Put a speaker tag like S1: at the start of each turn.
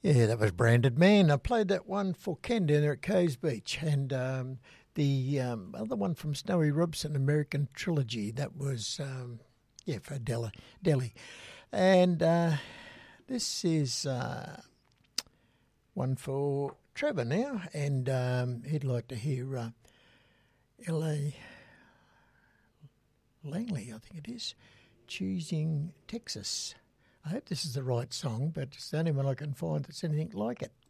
S1: Yeah, that was Branded Man. I played that one for Ken down there at Caves Beach. And the other one from Snowy Robson, American Trilogy, that was, for Delhi. And this is one for Trevor now, and he'd like to hear L.A. Langley, I think it is, Choosing Texas. I hope this is the right song, but it's the only one I can find that's anything like it.